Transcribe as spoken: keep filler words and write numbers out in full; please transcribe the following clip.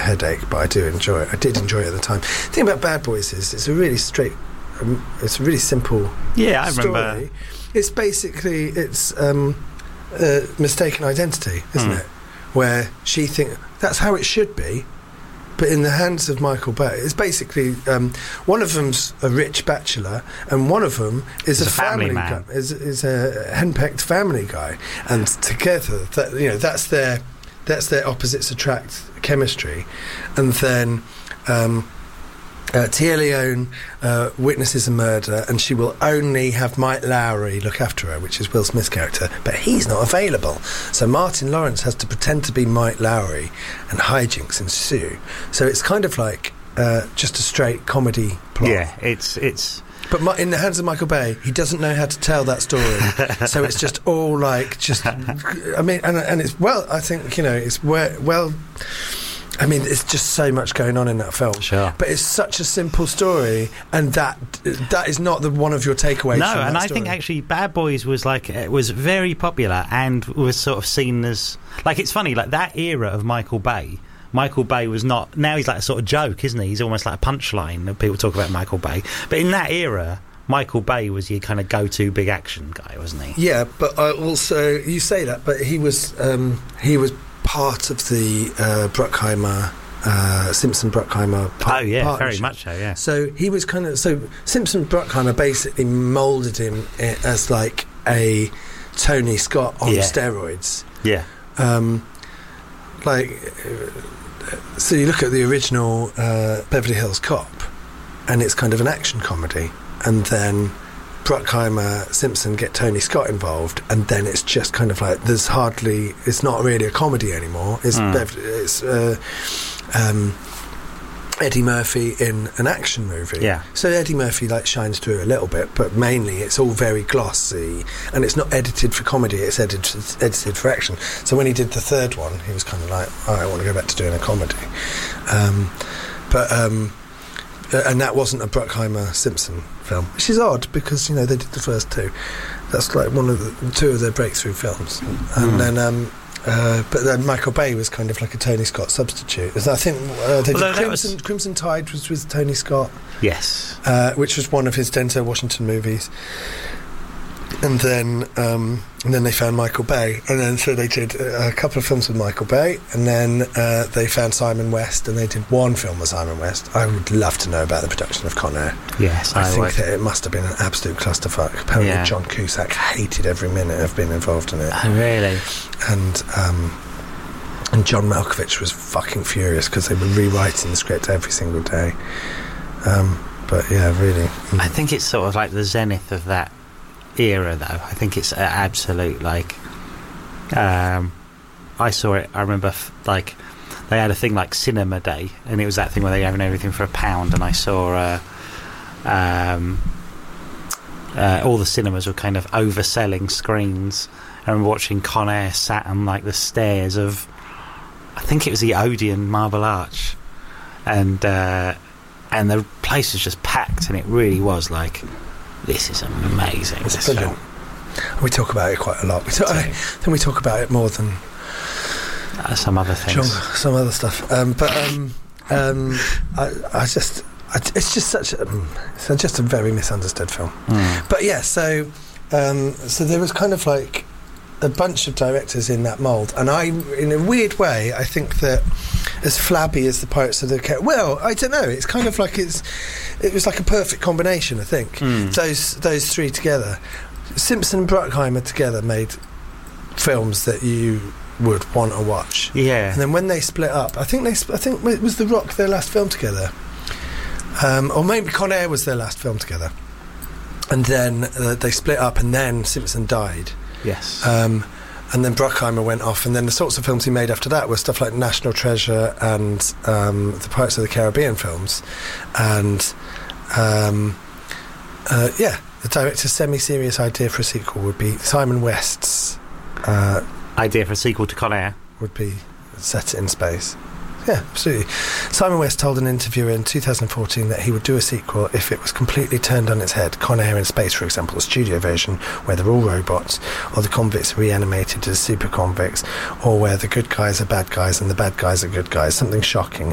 headache, but I do enjoy it. I did enjoy it at the time. The thing about Bad Boys is it's a really straight, um, it's a really simple yeah, I story. remember. It's basically, it's um, uh, mistaken identity, isn't Mm. it? Where she thinks, that's how it should be, but in the hands of Michael Bay, it's basically um, one of them's a rich bachelor, and one of them is a, a family, family man. guy, is, is a henpecked family guy, and together, that you know, that's their that's their opposites attract chemistry, and then. Um, Uh, Tia Leone uh, witnesses a murder, and she will only have Mike Lowry look after her, which is Will Smith's character, but he's not available. So Martin Lawrence has to pretend to be Mike Lowry, and hijinks ensue. So it's kind of like uh, just a straight comedy plot. Yeah, it's it's. But my, in the hands of Michael Bay, he doesn't know how to tell that story. So it's just all like just. I mean, and and it's well. I think you know it's well. well I mean, there's just so much going on in that film. Sure. But it's such a simple story, and that that is not the one of your takeaways. No, from and that I story. think actually Bad Boys was like it was very popular and was sort of seen as like it's funny like that era of Michael Bay. Michael Bay was not now he's like a sort of joke, isn't he? He's almost like a punchline that people talk about Michael Bay. But in that era, Michael Bay was your kind of go-to big action guy, wasn't he? Yeah, but I also you say that, but he was um, he was. part of the uh, Bruckheimer, uh, Simpson-Bruckheimer par- Oh, yeah, partnership. very much so, yeah. So he was kind of... So Simpson-Bruckheimer basically moulded him i- as like a Tony Scott on Yeah. steroids. Yeah. Um, like... uh, So you look at the original uh, Beverly Hills Cop, and it's kind of an action comedy, and then... Bruckheimer, Simpson get Tony Scott involved, and then it's just kind of like there's hardly it's not really a comedy anymore. It's Mm. Bev- it's uh, um, Eddie Murphy in an action movie. Yeah. So Eddie Murphy like shines through a little bit, but mainly it's all very glossy, and it's not edited for comedy. It's edited it's edited for action. So when he did the third one, he was kind of like, oh, I want to go back to doing a comedy, um, but. Um, Uh, and that wasn't a Bruckheimer Simpson film, which is odd because you know they did the first two. That's like one of the two of their breakthrough films, and Mm. then um, uh, but then Michael Bay was kind of like a Tony Scott substitute. I think uh, they did Although that Crimson, was- Crimson Tide was with Tony Scott, Yes. uh, which was one of his Denzel Washington movies. And then, um, and then they found Michael Bay, and then so they did a couple of films with Michael Bay, and then uh, they found Simon West, and they did one film with Simon West. I would love to know about the production of Con Air. Yes, I, I, think would. that it must have been an absolute clusterfuck. Apparently, Yeah. John Cusack hated every minute of being involved in it, Oh, really? and um, and John Malkovich was fucking furious because they were rewriting the script every single day. Um, but yeah, really, I think it's sort of like the zenith of that era, though. I think it's a absolute like. Um, I saw it. I remember, f- like, they had a thing like Cinema Day, and it was that thing where they were having everything for a pound. And I saw, uh, um, uh, all the cinemas were kind of overselling screens. I remember watching Con Air sat on like the stairs of, I think it was the Odeon Marble Arch, and uh, and the place was just packed, and it really was like. This is amazing. it's this brilliant. film. We talk about it quite a lot. We talk, I think we talk about it more than Uh, some other things. John, some other stuff. Um, but um, um, I, I just, I, it's just such, a, it's just a very misunderstood film. Mm. But yeah, so um, so there was kind of like a bunch of directors in that mould, and I, in a weird way, I think that as flabby as the Pirates of the Caribbean, well, I don't know. It's kind of like it's, it was like a perfect combination. I think Mm. those those three together, Simpson and Bruckheimer together, made films that you would want to watch. Yeah. And then when they split up, I think they, sp- I think it was The Rock their last film together, um, or maybe Con Air was their last film together, and then uh, they split up, and then Simpson died. Yes. Um, and then Bruckheimer went off, and then the sorts of films he made after that were stuff like National Treasure and um, the Pirates of the Caribbean films, and um, uh, yeah, the director's semi-serious idea for a sequel would be Simon West's uh, Idea for a sequel to Con Air. would be set it in space. Yeah, absolutely. Simon West told an interviewer in two thousand fourteen that he would do a sequel if it was completely turned on its head. Con Air in Space, for example, a studio version where they're all robots, or the convicts reanimated as super convicts, or where the good guys are bad guys and the bad guys are good guys. Something shocking.